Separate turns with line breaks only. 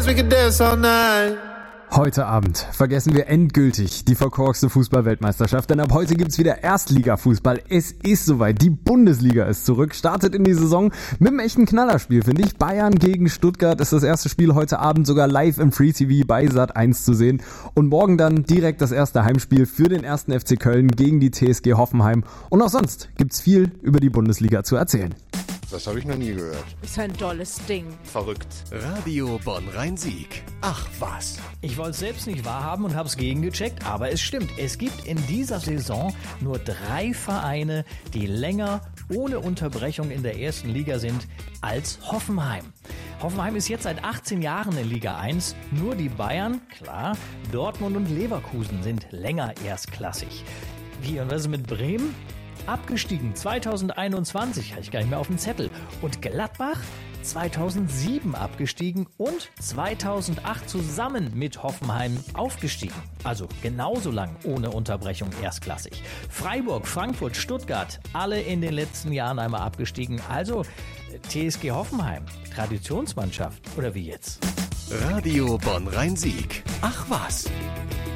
We can dance all night.
Heute Abend vergessen wir endgültig die verkorkste Fußball-Weltmeisterschaft, denn ab heute gibt's wieder Erstliga-Fußball. Es ist soweit, die Bundesliga ist zurück, startet in die Saison mit einem echten Knallerspiel, finde ich. Bayern gegen Stuttgart ist das erste Spiel heute Abend sogar live im Free TV bei Sat.1 zu sehen. Und morgen dann direkt das erste Heimspiel für den 1. FC Köln gegen die TSG Hoffenheim. Und auch sonst gibt's viel über die Bundesliga zu erzählen.
Das habe ich noch nie gehört.
Ist ein tolles Ding.
Verrückt.
Radio Bonn-Rhein-Sieg. Ach was.
Ich wollte es selbst nicht wahrhaben und habe es gegengecheckt, aber es stimmt. Es gibt in dieser Saison nur 3 Vereine, die länger ohne Unterbrechung in der ersten Liga sind als Hoffenheim. Hoffenheim ist jetzt seit 18 Jahren in Liga 1. Nur die Bayern, klar, Dortmund und Leverkusen sind länger erstklassig. Wie, und was ist mit Bremen? Abgestiegen 2021, hatte ich gar nicht mehr auf dem Zettel. Und Gladbach 2007 abgestiegen und 2008 zusammen mit Hoffenheim aufgestiegen. Also genauso lang ohne Unterbrechung erstklassig. Freiburg, Frankfurt, Stuttgart, alle in den letzten Jahren einmal abgestiegen. Also TSG Hoffenheim, Traditionsmannschaft oder wie jetzt?
Radio Bonn-Rhein-Sieg. Ach was.